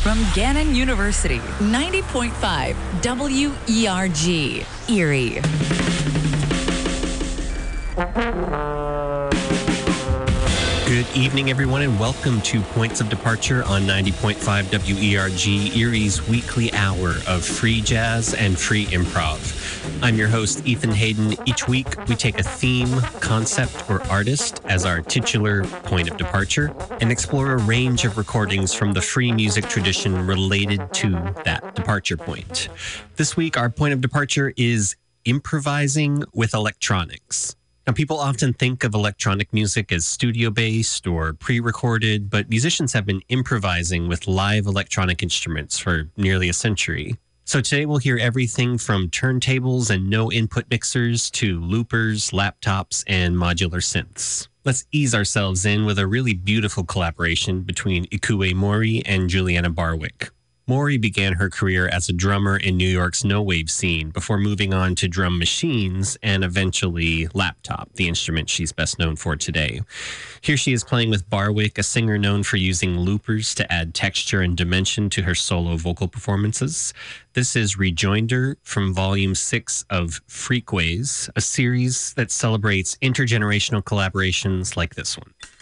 from Gannon University, 90.5 WERG, Erie. Good evening, everyone, and welcome to Points of Departure on 90.5 WERG, Erie's weekly hour of free jazz and free improv. I'm your host, Ethan Hayden. Each week, we take a theme, concept, or artist as our titular point of departure and explore a range of recordings from the free music tradition related to that departure point. This week, our point of departure is improvising with electronics. Now, people often think of electronic music as studio-based or pre-recorded, but musicians have been improvising with live electronic instruments for nearly a century. So today we'll hear everything from turntables and no-input mixers to loopers, laptops, and modular synths. Let's ease ourselves in with a really beautiful collaboration between Ikue Mori and Juliana Barwick. Mori began her career as a drummer in New York's no-wave scene before moving on to drum machines and eventually laptop, the instrument she's best known for today. Here she is playing with Barwick, a singer known for using loopers to add texture and dimension to her solo vocal performances. This is Rejoinder from Volume 6 of Freakways, a series that celebrates intergenerational collaborations like this one.